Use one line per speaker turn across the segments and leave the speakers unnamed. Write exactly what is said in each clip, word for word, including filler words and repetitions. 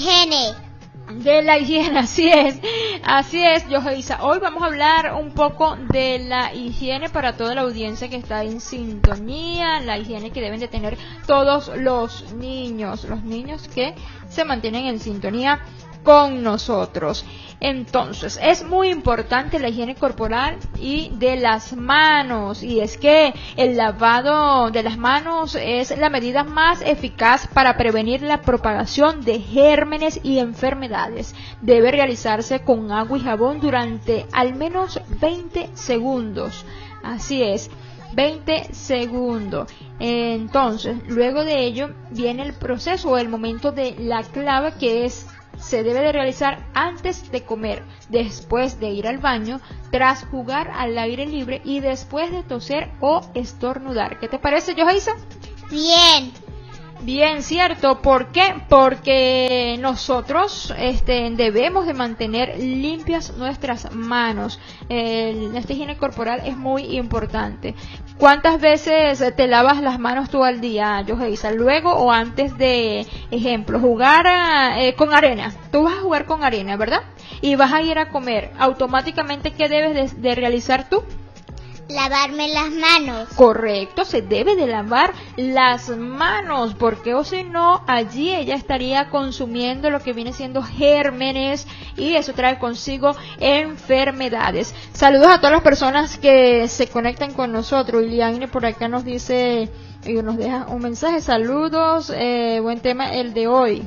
Higiene.
De la higiene, así es, así es, Yoheisa. Hoy vamos a hablar un poco de la higiene para toda la audiencia que está en sintonía, la higiene que deben de tener todos los niños, los niños que se mantienen en sintonía con nosotros. Entonces, es muy importante la higiene corporal y de las manos, y es que el lavado de las manos es la medida más eficaz para prevenir la propagación de gérmenes y enfermedades. Debe realizarse con agua y jabón durante al menos veinte segundos. Así es. veinte segundos. Entonces, luego de ello viene el proceso o el momento de la clave, que es se debe de realizar antes de comer, después de ir al baño, tras jugar al aire libre y después de toser o estornudar. ¿Qué te parece, Yoheisa?
Bien.
Bien, cierto. ¿Por qué? Porque nosotros este, debemos de mantener limpias nuestras manos. El, esta higiene corporal es muy importante. ¿Cuántas veces te lavas las manos tú al día, Yoheisa? Luego o antes de, ejemplo, jugar a, eh, con arena. Tú vas a jugar con arena, ¿verdad? Y vas a ir a comer. Automáticamente, ¿qué debes de, de realizar tú?
Lavarme las manos.
Correcto, se debe de lavar las manos, porque o si no, allí ella estaría consumiendo lo que viene siendo gérmenes y eso trae consigo enfermedades. Saludos a todas las personas que se conectan con nosotros. Iliane por acá nos dice y nos deja un mensaje. Saludos, eh, buen tema el de hoy.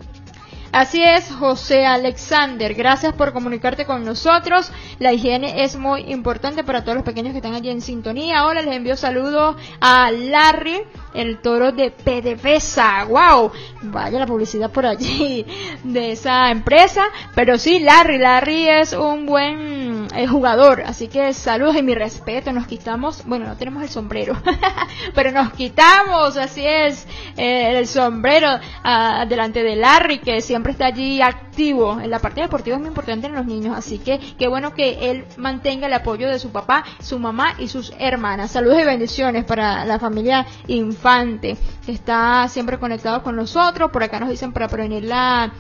Así es, José Alexander, gracias por comunicarte con nosotros. La higiene es muy importante para todos los pequeños que están allí en sintonía. Ahora les envío saludos a Larry, el toro de PDVSA. ¡Wow! Vaya la publicidad por allí de esa empresa. Pero sí, Larry, Larry es un buen eh, jugador. Así que saludos y mi respeto. Nos quitamos, bueno, no tenemos el sombrero, pero nos quitamos, así es, eh, el sombrero uh, delante de Larry, que siempre siempre está allí activo. En la parte deportiva es muy importante en los niños, así que qué bueno que él mantenga el apoyo de su papá, su mamá y sus hermanas. Saludos y bendiciones para la familia Infante, que está siempre conectado con nosotros. Por acá nos dicen para prevenir la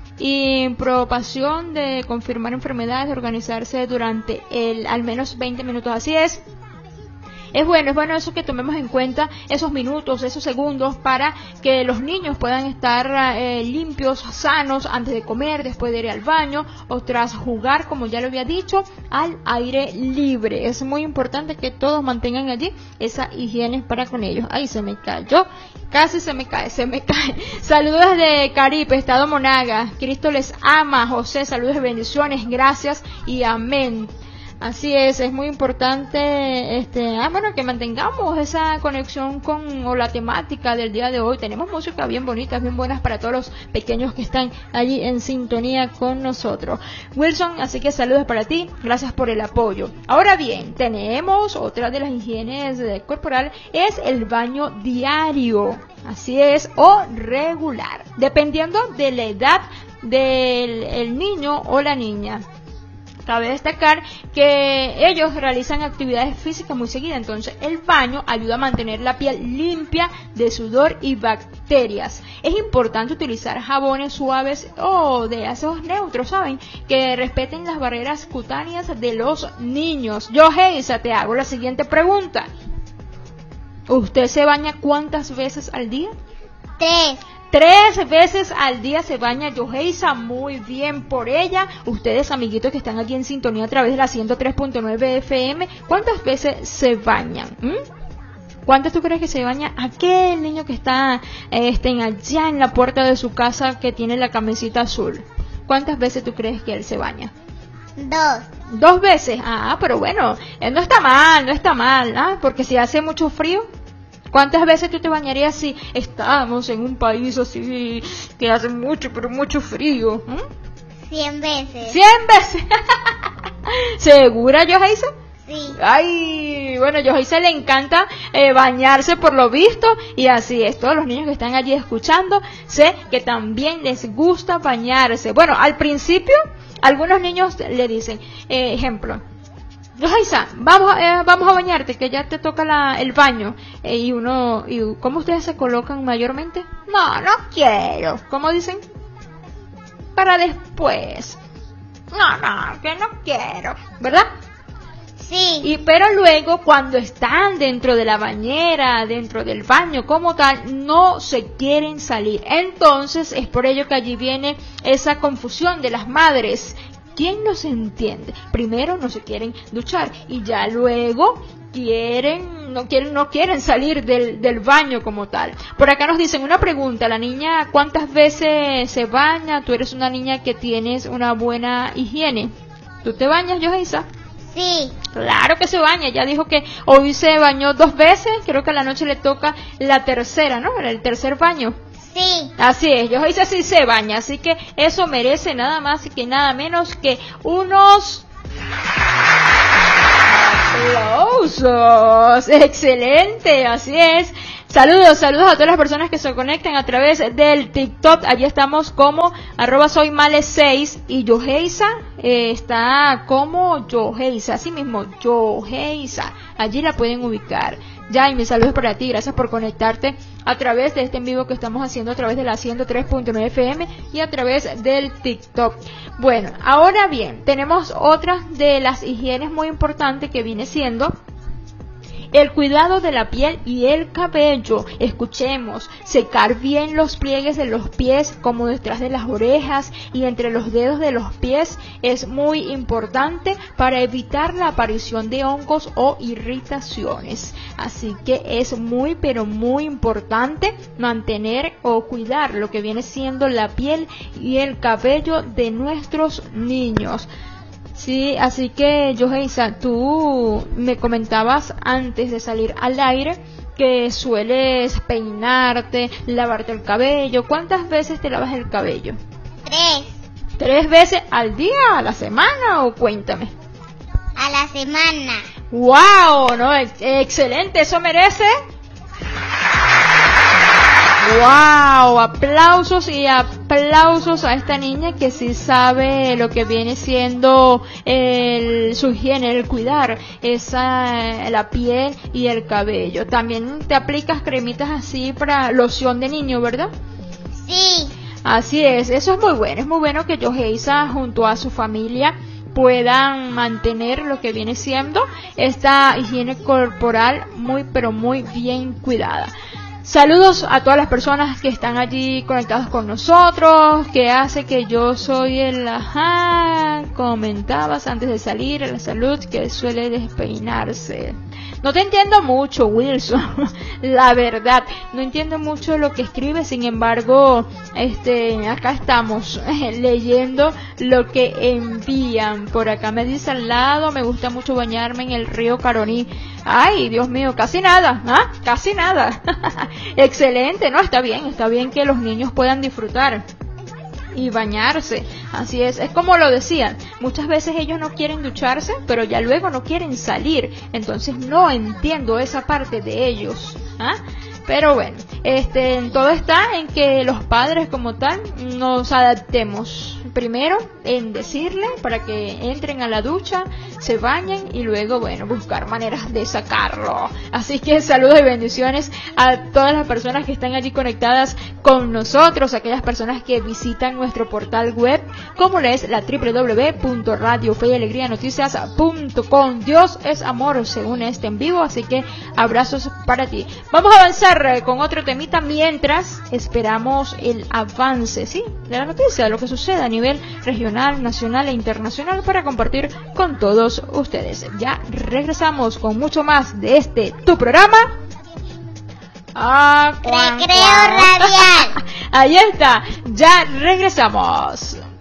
impropación de confirmar enfermedades, de organizarse durante el al menos veinte minutos. Así es. Es bueno, es bueno eso que tomemos en cuenta esos minutos, esos segundos para que los niños puedan estar eh, limpios, sanos antes de comer, después de ir al baño o tras jugar, como ya lo había dicho, al aire libre. Es muy importante que todos mantengan allí esa higiene para con ellos. Ahí se me cayó, casi se me cae, se me cae. Saludos de Caripe, Estado Monaga. Cristo les ama, José. Saludos y bendiciones, gracias y amén. Así es, es muy importante este, ah, bueno, que mantengamos esa conexión con o la temática del día de hoy. Tenemos música bien bonita, bien buenas para todos los pequeños que están allí en sintonía con nosotros. Wilson, así que saludos para ti, gracias por el apoyo. Ahora bien, tenemos otra de las higienes corporal, es el baño diario, así es, o regular, dependiendo de la edad del el niño o la niña. Cabe destacar que ellos realizan actividades físicas muy seguidas, entonces el baño ayuda a mantener la piel limpia de sudor y bacterias. Es importante utilizar jabones suaves o de ácidos neutros, ¿saben? Que respeten las barreras cutáneas de los niños. Yoheisa, te hago la siguiente pregunta. ¿Usted se baña cuántas veces al día?
Tres.
Tres veces al día se baña Yoheisa, muy bien por ella. Ustedes, amiguitos que están aquí en sintonía a través de la ciento tres punto nueve F M, ¿cuántas veces se bañan? ¿Mm? ¿Cuántas tú crees que se baña aquel niño que está eh, estén allá en la puerta de su casa que tiene la camisita azul? ¿Cuántas veces tú crees que él se baña?
Dos.
Dos veces. Ah, pero bueno, eh, no está mal, no está mal, ¿ah? Porque si hace mucho frío, ¿cuántas veces tú te bañarías si estamos en un país así que hace mucho, pero mucho frío? ¿Mm?
Cien veces.
¡Cien veces! ¿Segura, Yoheisa?
Sí.
Ay, bueno, Yoheisa le encanta eh, bañarse por lo visto, y así es, todos los niños que están allí escuchando, sé que también les gusta bañarse. Bueno, al principio, algunos niños le dicen, eh, ejemplo, Yoheisa, vamos, eh, vamos a bañarte, que ya te toca la, el baño. Eh, y uno, y ¿cómo ustedes se colocan mayormente? No, no quiero. ¿Cómo dicen? para después. No, no, que no quiero, ¿verdad?
Sí.
Y pero luego cuando están dentro de la bañera, dentro del baño como tal, no se quieren salir. Entonces es por ello que allí viene esa confusión de las madres. ¿Quién los entiende? Primero no se quieren duchar y ya luego quieren, no quieren, no quieren salir del, del baño como tal. Por acá nos dicen una pregunta, la niña ¿cuántas veces se baña? Tú eres una niña que tienes una buena higiene. ¿Tú te bañas, Yoheisa?
Sí.
Claro que se baña, ya dijo que hoy se bañó dos veces, creo que a la noche le toca la tercera, ¿no? El tercer baño.
Sí.
Así es, Yoheisa sí se baña, así que eso merece nada más y que nada menos que unos aplausos. Excelente, así es. Saludos, saludos a todas las personas que se conectan a través del TikTok. Allí estamos como arroba soy male seis y Yoheisa eh, está como Yoheisa, así mismo, Yoheisa. Allí la pueden ubicar. Jaime, saludos para ti, gracias por conectarte a través de este en vivo que estamos haciendo a través de la ciento tres punto nueve F M y a través del TikTok. Bueno, ahora bien, tenemos otra de las higienes muy importantes que viene siendo el cuidado de la piel y el cabello. Escuchemos, secar bien los pliegues de los pies como detrás de las orejas y entre los dedos de los pies es muy importante para evitar la aparición de hongos o irritaciones. Así que es muy pero muy importante mantener o cuidar lo que viene siendo la piel y el cabello de nuestros niños. Sí, así que Yoheisa, tú me comentabas antes de salir al aire que sueles peinarte, lavarte el cabello. ¿Cuántas veces te lavas el cabello?
Tres.
¿Tres veces al día, a la semana o cuéntame?
A la semana.
¡Wow! ¿No? Excelente, eso merece. ¡Wow! Aplausos y aplausos a esta niña que sí sabe lo que viene siendo el, su higiene, el cuidar esa, la piel y el cabello. También te aplicas cremitas así para loción de niño, ¿verdad?
Sí.
Así es, eso es muy bueno. Es muy bueno que Yoheisa junto a su familia puedan mantener lo que viene siendo esta higiene corporal muy pero muy bien cuidada. Saludos a todas las personas que están allí conectados con nosotros, que hace que yo soy el ajá, comentabas antes de salir, la salud que suele despeinarse. No te entiendo mucho, Wilson, la verdad, no entiendo mucho lo que escribes, sin embargo, este, acá estamos eh, leyendo lo que envían. Por acá me dice al lado, me gusta mucho bañarme en el río Caroní. Ay, Dios mío, casi nada, ¿ah? Casi nada. Excelente, ¿no? Está bien, está bien que los niños puedan disfrutar y bañarse. Así es, es como lo decían, muchas veces ellos no quieren ducharse, pero ya luego no quieren salir. Entonces no entiendo esa parte de ellos, ¿ah? Pero bueno, este, todo está en que los padres como tal nos adaptemos. Primero en decirle para que entren a la ducha, se bañen y luego, bueno, buscar maneras de sacarlo. Así que saludos y bendiciones a todas las personas que están allí conectadas con nosotros, aquellas personas que visitan nuestro portal web, como es la doble u doble u doble u punto radio fe y alegría noticias punto com. Dios es amor según este en vivo, así que abrazos para ti. Vamos a avanzar con otro temita mientras esperamos el avance, ¿sí?, de la noticia, de lo que sucede a nivel regional, nacional e internacional para compartir con todos ustedes. Ya regresamos con mucho más de este tu programa. Ah,
Recreo Radial.
Ahí está, ya regresamos.